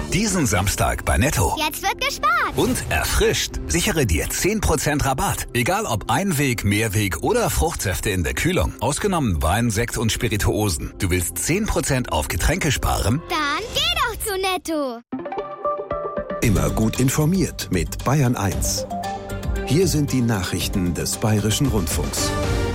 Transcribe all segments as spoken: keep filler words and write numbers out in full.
Diesen Samstag bei Netto. Jetzt wird gespart. Und erfrischt. Sichere dir zehn Prozent Rabatt. Egal ob Einweg, Mehrweg oder Fruchtsäfte in der Kühlung. Ausgenommen Wein, Sekt und Spirituosen. Du willst zehn Prozent auf Getränke sparen? Dann geh doch zu Netto. Immer gut informiert mit Bayern eins. Hier sind die Nachrichten des Bayerischen Rundfunks.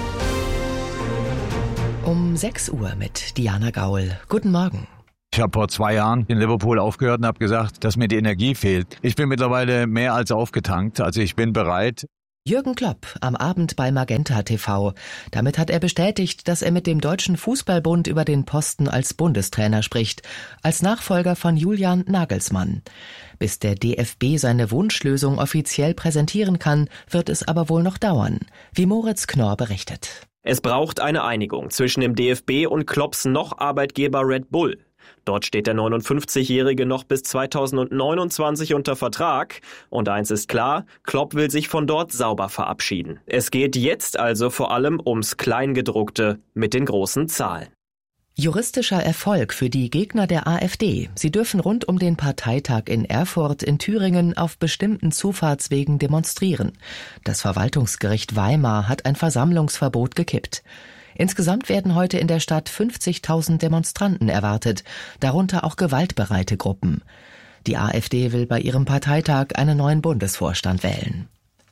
Um sechs Uhr mit Diana Gaul. Guten Morgen. Ich habe vor zwei Jahren in Liverpool aufgehört und habe gesagt, dass mir die Energie fehlt. Ich bin mittlerweile mehr als aufgetankt, also ich bin bereit. Jürgen Klopp am Abend bei Magenta T V. Damit hat er bestätigt, dass er mit dem Deutschen Fußballbund über den Posten als Bundestrainer spricht, als Nachfolger von Julian Nagelsmann. Bis der D F B seine Wunschlösung offiziell präsentieren kann, wird es aber wohl noch dauern, wie Moritz Knorr berichtet. Es braucht eine Einigung zwischen dem D F B und Klopps noch Arbeitgeber Red Bull. Dort steht der neunundfünfzigjährige noch bis zweitausendneunundzwanzig unter Vertrag. Und eins ist klar, Klopp will sich von dort sauber verabschieden. Es geht jetzt also vor allem ums Kleingedruckte mit den großen Zahlen. Juristischer Erfolg für die Gegner der AfD. Sie dürfen rund um den Parteitag in Erfurt in Thüringen auf bestimmten Zufahrtswegen demonstrieren. Das Verwaltungsgericht Weimar hat ein Versammlungsverbot gekippt. Insgesamt werden heute in der Stadt fünfzigtausend Demonstranten erwartet, darunter auch gewaltbereite Gruppen. Die AfD will bei ihrem Parteitag einen neuen Bundesvorstand wählen.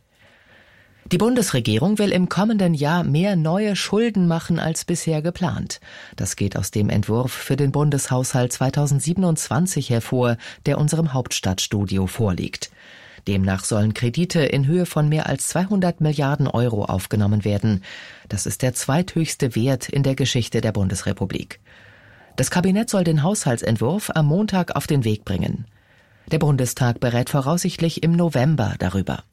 Die Bundesregierung will im kommenden Jahr mehr neue Schulden machen als bisher geplant. Das geht aus dem Entwurf für den Bundeshaushalt zweitausendsiebenundzwanzig hervor, der unserem Hauptstadtstudio vorliegt. Demnach sollen Kredite in Höhe von mehr als zweihundert Milliarden Euro aufgenommen werden. Das ist der zweithöchste Wert in der Geschichte der Bundesrepublik. Das Kabinett soll den Haushaltsentwurf am Montag auf den Weg bringen. Der Bundestag berät voraussichtlich im November darüber.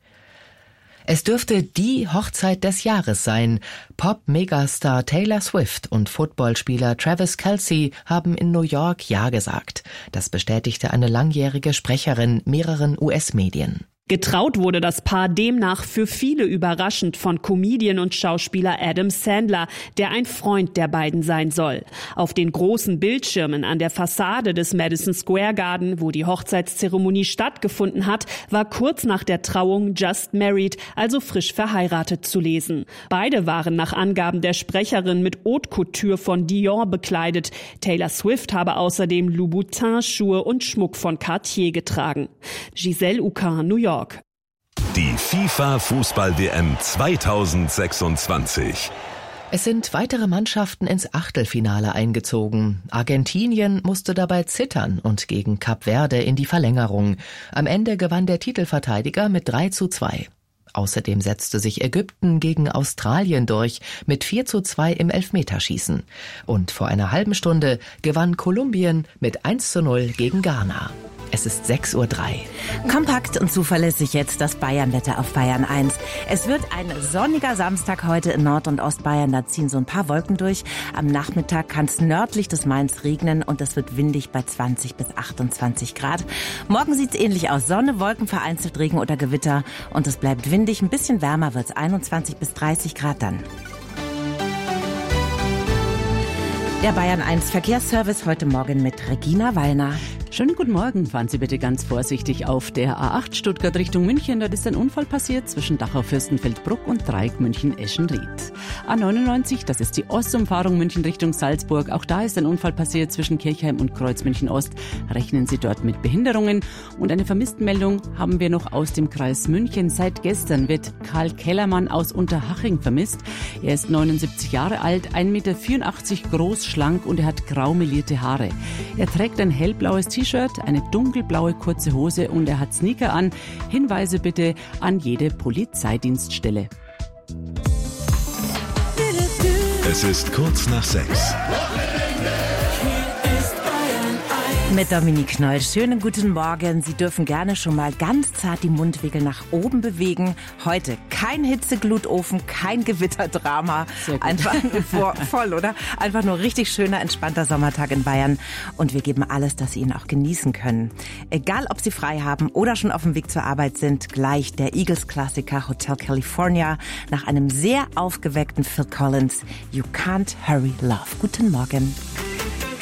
Es dürfte die Hochzeit des Jahres sein. Pop-Megastar Taylor Swift und Footballspieler Travis Kelce haben in New York Ja gesagt. Das bestätigte eine langjährige Sprecherin mehreren U S-Medien. Getraut wurde das Paar demnach für viele überraschend von Comedian und Schauspieler Adam Sandler, der ein Freund der beiden sein soll. Auf den großen Bildschirmen an der Fassade des Madison Square Garden, wo die Hochzeitszeremonie stattgefunden hat, war kurz nach der Trauung Just Married, also frisch verheiratet, zu lesen. Beide waren nach Angaben der Sprecherin mit Haute Couture von Dior bekleidet. Taylor Swift habe außerdem Louboutin-Schuhe und Schmuck von Cartier getragen. Giselle Ucan, New York. Die FIFA-Fußball-W M zweitausendsechsundzwanzig. Es sind weitere Mannschaften ins Achtelfinale eingezogen. Argentinien musste dabei zittern und gegen Kap Verde in die Verlängerung. Am Ende gewann der Titelverteidiger mit drei zu zwei. Außerdem setzte sich Ägypten gegen Australien durch mit vier zu zwei im Elfmeterschießen. Und vor einer halben Stunde gewann Kolumbien mit eins zu null gegen Ghana. Es ist sechs Uhr drei. Kompakt und zuverlässig jetzt das Bayernwetter auf Bayern eins. Es wird ein sonniger Samstag heute in Nord- und Ostbayern. Da ziehen so ein paar Wolken durch. Am Nachmittag kann es nördlich des Mains regnen und es wird windig bei zwanzig bis achtundzwanzig Grad. Morgen sieht es ähnlich aus. Sonne, Wolken, vereinzelt Regen oder Gewitter. Und es bleibt windig. Ein bisschen wärmer wird es, einundzwanzig bis dreißig Grad dann. Der Bayern eins Verkehrsservice heute Morgen mit Regina Wallner. Schönen guten Morgen. Fahren Sie bitte ganz vorsichtig auf der A acht Stuttgart Richtung München. Dort ist ein Unfall passiert zwischen Dachau-Fürstenfeldbruck und Dreieck München-Eschenried. A neunundneunzig, das ist die Ostumfahrung München Richtung Salzburg. Auch da ist ein Unfall passiert zwischen Kirchheim und Kreuz München Ost. Rechnen Sie dort mit Behinderungen. Und eine Vermisstenmeldung haben wir noch aus dem Kreis München. Seit gestern wird Karl Kellermann aus Unterhaching vermisst. Er ist neunundsiebzig Jahre alt, ein Meter vierundachtzig groß, schlank und er hat grau melierte Haare. Er trägt ein hellblaues T-Shirt, eine dunkelblaue kurze Hose und er hat Sneaker an. Hinweise bitte an jede Polizeidienststelle. Es ist kurz nach sechs. Mit Dominique Knoll. Schönen guten Morgen. Sie dürfen gerne schon mal ganz zart die Mundwinkel nach oben bewegen. Heute kein Hitzeglutofen, kein Gewitterdrama. Einfach vor, voll, oder? Einfach nur richtig schöner, entspannter Sommertag in Bayern. Und wir geben alles, dass Sie ihn auch genießen können. Egal, ob Sie frei haben oder schon auf dem Weg zur Arbeit sind, gleich der Eagles-Klassiker Hotel California nach einem sehr aufgeweckten Phil Collins. You Can't Hurry Love. Guten Morgen.